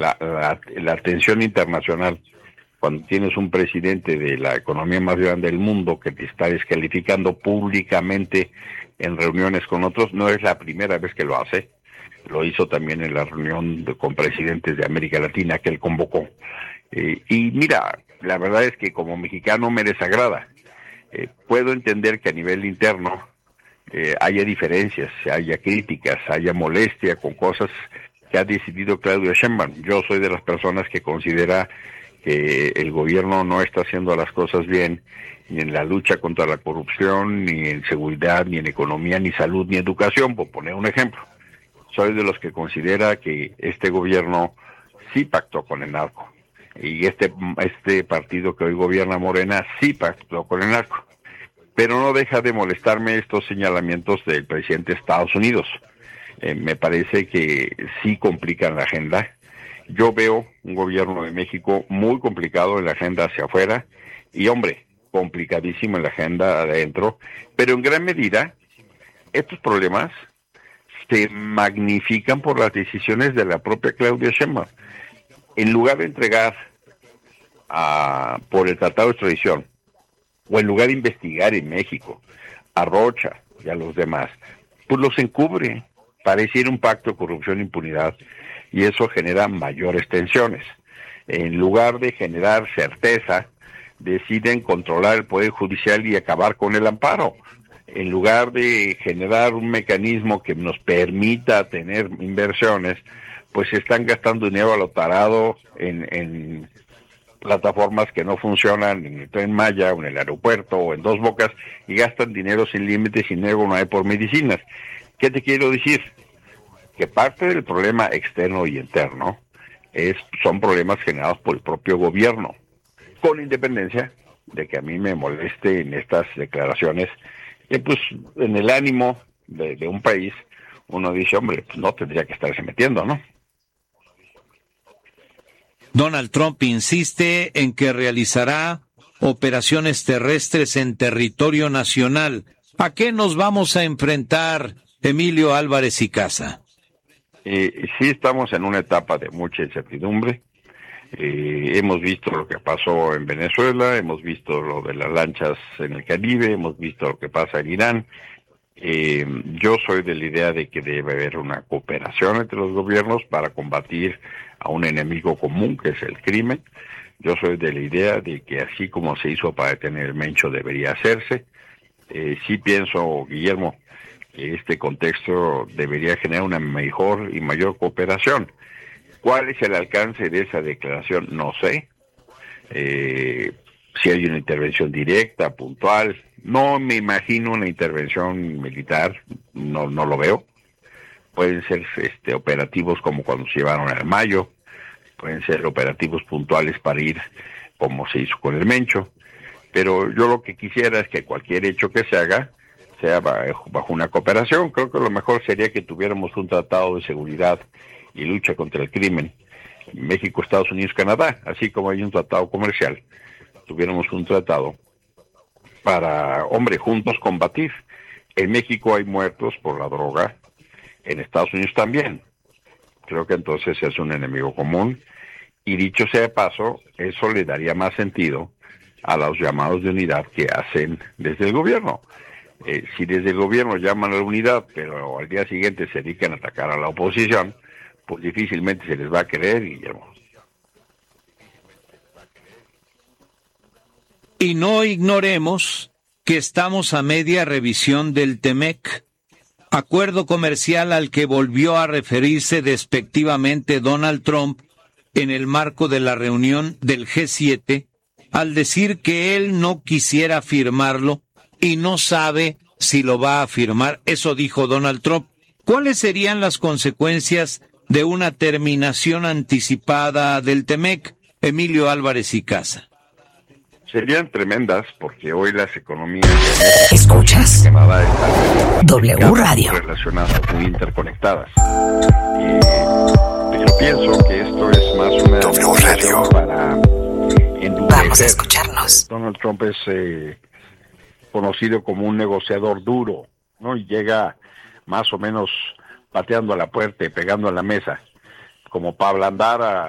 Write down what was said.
la atención internacional, cuando tienes un presidente de la economía más grande del mundo que te está descalificando públicamente en reuniones con otros, no es la primera vez que lo hace. Lo hizo también en la reunión con presidentes de América Latina que él convocó. Y mira, la verdad es que como mexicano me desagrada. Puedo entender que a nivel interno haya diferencias, haya críticas, haya molestia con cosas que ha decidido Claudia Sheinbaum. Yo soy de las personas que considera que el gobierno no está haciendo las cosas bien, ni en la lucha contra la corrupción, ni en seguridad, ni en economía, ni salud, ni educación, por poner un ejemplo. Soy de los que considera que este gobierno sí pactó con el narco, y este partido que hoy gobierna, Morena, sí pactó con el narco. Pero no deja de molestarme estos señalamientos del presidente de Estados Unidos. Me parece que sí complican la agenda. Yo veo un gobierno de México muy complicado en la agenda hacia afuera y, hombre, complicadísimo en la agenda adentro, pero en gran medida estos problemas se magnifican por las decisiones de la propia Claudia Sheinbaum. En lugar de entregar por el Tratado de Extradición, o en lugar de investigar en México a Rocha y a los demás, pues los encubre, pareciera un pacto de corrupción e impunidad, y eso genera mayores tensiones. En lugar de generar certeza, deciden controlar el Poder Judicial y acabar con el amparo. En lugar de generar un mecanismo que nos permita tener inversiones, pues se están gastando dinero a lo tarado en plataformas que no funcionan, en el Tren Maya, o en el aeropuerto, o en Dos Bocas, y gastan dinero sin límites y luego no hay por medicinas. ¿Qué te quiero decir? Que parte del problema externo y interno son problemas generados por el propio gobierno, con independencia de que a mí me moleste en estas declaraciones, que pues en el ánimo de un país uno dice, hombre, pues no tendría que estarse metiendo, ¿no? Donald Trump insiste en que realizará operaciones terrestres en territorio nacional. ¿A qué nos vamos a enfrentar, Emilio Álvarez y Casa? Sí, estamos en una etapa de mucha incertidumbre. Hemos visto lo que pasó en Venezuela, hemos visto lo de las lanchas en el Caribe, hemos visto lo que pasa en Irán. Yo soy de la idea de que debe haber una cooperación entre los gobiernos para combatir a un enemigo común, que es el crimen. Yo soy de la idea de que así como se hizo para detener el Mencho, debería hacerse. Sí pienso, Guillermo, que este contexto debería generar una mejor y mayor cooperación. ¿Cuál es el alcance de esa declaración? No sé. Si hay una intervención directa, puntual, no me imagino una intervención militar, no lo veo. Pueden ser operativos como cuando se llevaron al Mayo, pueden ser operativos puntuales para ir como se hizo con el Mencho, pero yo lo que quisiera es que cualquier hecho que se haga sea bajo una cooperación. Creo que lo mejor sería que tuviéramos un tratado de seguridad y lucha contra el crimen, México, Estados Unidos, Canadá, así como hay un tratado comercial, tuviéramos un tratado para, hombre, juntos combatir. En México hay muertos por la droga, en Estados Unidos también. Creo que entonces es un enemigo común, y dicho sea de paso, eso le daría más sentido a los llamados de unidad que hacen desde el gobierno. Si desde el gobierno llaman a la unidad, pero al día siguiente se dedican a atacar a la oposición, pues difícilmente se les va a creer, Guillermo. Y no ignoremos que estamos a media revisión del TEMEC, acuerdo comercial al que volvió a referirse despectivamente Donald Trump en el marco de la reunión del G7, al decir que él no quisiera firmarlo y no sabe si lo va a firmar. Eso dijo Donald Trump. ¿Cuáles serían las consecuencias de una terminación anticipada del TEMEC, Emilio Álvarez y Casa? Serían tremendas, porque hoy las economías ¿Escuchas? de Canadá están W Radio relacionadas, muy interconectadas. Pero pienso que esto es más una W Radio para endurecer. Vamos a escucharnos. Donald Trump es conocido como un negociador duro, ¿no? Y llega más o menos pateando a la puerta y pegando a la mesa, como para ablandar